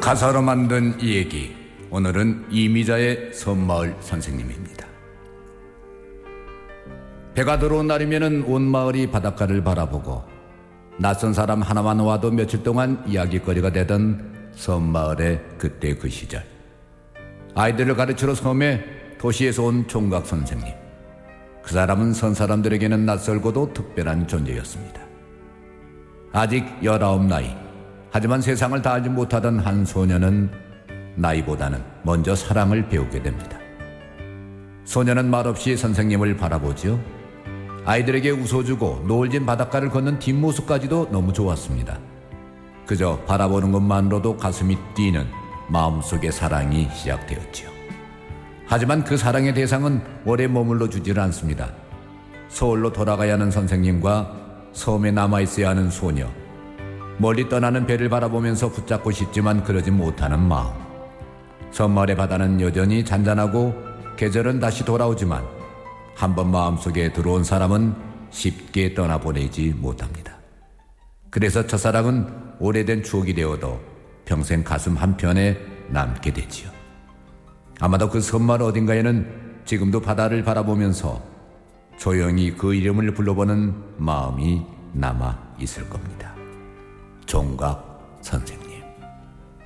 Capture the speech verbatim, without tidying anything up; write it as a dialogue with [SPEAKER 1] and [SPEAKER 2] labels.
[SPEAKER 1] 가사로 만든 이야기. 오늘은 이미자의 섬마을 선생님입니다. 배가 들어온 날이면 온 마을이 바닷가를 바라보고 낯선 사람 하나만 와도 며칠 동안 이야기거리가 되던 섬마을의 그때 그 시절. 아이들을 가르치러 섬에 도시에서 온 총각 선생님. 그 사람은 선 사람들에게는 낯설고도 특별한 존재였습니다. 아직 열아홉 나이. 하지만 세상을 다 알지 못하던 한 소녀는 나이보다는 먼저 사랑을 배우게 됩니다. 소녀는 말없이 선생님을 바라보죠. 아이들에게 웃어주고 노을진 바닷가를 걷는 뒷모습까지도 너무 좋았습니다. 그저 바라보는 것만으로도 가슴이 뛰는 마음속의 사랑이 시작되었지요. 하지만 그 사랑의 대상은 오래 머물러 주질 않습니다. 서울로 돌아가야 하는 선생님과 섬에 남아있어야 하는 소녀. 멀리 떠나는 배를 바라보면서 붙잡고 싶지만 그러지 못하는 마음. 섬마을의 바다는 여전히 잔잔하고 계절은 다시 돌아오지만 한번 마음속에 들어온 사람은 쉽게 떠나보내지 못합니다. 그래서 첫사랑은 오래된 추억이 되어도 평생 가슴 한편에 남게 되지요. 아마도 그 섬마을 어딘가에는 지금도 바다를 바라보면서 조용히 그 이름을 불러보는 마음이 남아 있을 겁니다. 총각 선생님.